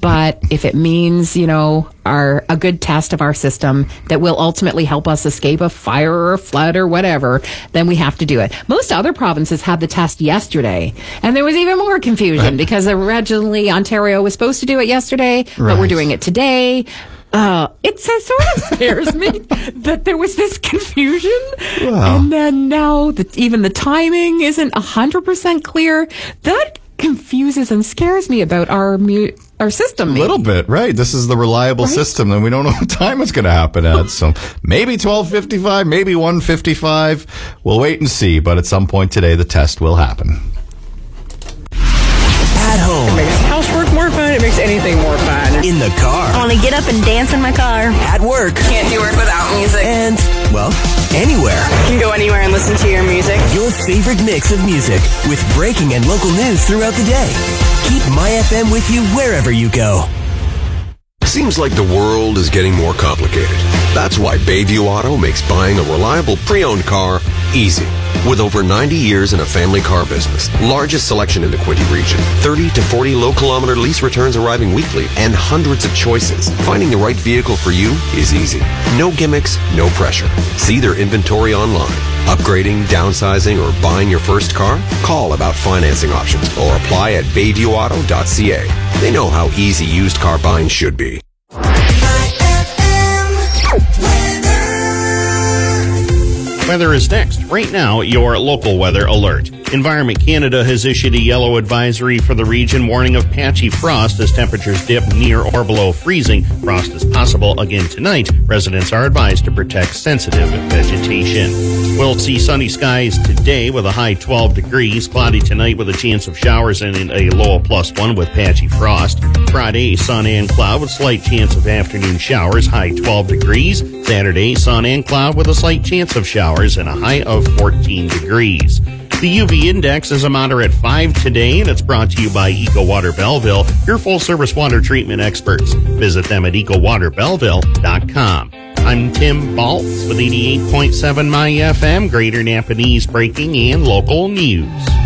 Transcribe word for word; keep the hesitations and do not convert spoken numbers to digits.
But if it means, you know, our a good test of our system that will ultimately help us escape a fire or a flood or whatever, then we have to do it. Most other provinces had the test yesterday, and there was even more confusion right. because originally Ontario was supposed to do it yesterday, right. but we're doing it today. Uh, it sort of scares me that there was this confusion, wow. and then now that even the timing isn't one hundred percent clear. That confuses and scares me about our mu- our system. A little bit, right? This is the reliable right? system, and we don't know what time it's going to happen at. So maybe twelve fifty-five, maybe one fifty-five. We'll wait and see, but at some point today, the test will happen. At home. It makes housework more fun. It makes anything more fun. In the car. I want to get up and dance in my car. At work. Can't do work without music. And, well, anywhere. You can go anywhere and listen to your music. Your favorite mix of music with breaking and local news throughout the day. Keep My F M with you wherever you go. Seems like the world is getting more complicated. That's why Bayview Auto makes buying a reliable pre-owned car easy. With over ninety years in a family car business, largest selection in the Quinte region, thirty to forty low-kilometer lease returns arriving weekly, and hundreds of choices, finding the right vehicle for you is easy. No gimmicks, no pressure. See their inventory online. Upgrading, downsizing, or buying your first car? Call about financing options or apply at bayview auto dot c a. They know how easy used car buying should be. Weather is next. Right now, your local weather alert. Environment Canada has issued a yellow advisory for the region, warning of patchy frost as temperatures dip near or below freezing. Frost is possible again tonight. Residents are advised to protect sensitive vegetation. We'll see sunny skies today with a high twelve degrees. Cloudy tonight with a chance of showers and a low of plus one with patchy frost. Friday, sun and cloud with slight chance of afternoon showers, high twelve degrees. Saturday, sun and cloud with a slight chance of showers and a high of fourteen degrees. The U V index is a moderate five today, and it's brought to you by Eco Water Belleville, your full-service water treatment experts. Visit them at eco water belleville dot com. I'm Tim Baltz with eighty-eight point seven My F M, Greater Napanese breaking and local news.